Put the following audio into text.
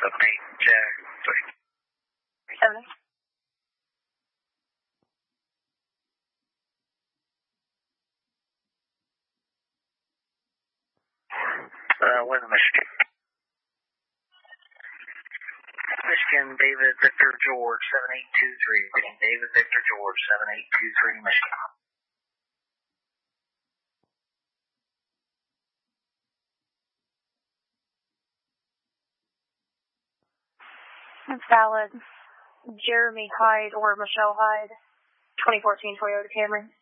Jack 3. 70. With Michigan. Michigan, David Victor George 7823. Reading David Victor George 7823, Michigan. It's valid. Jeremy Hyde or Michelle Hyde, 2014 Toyota Camry.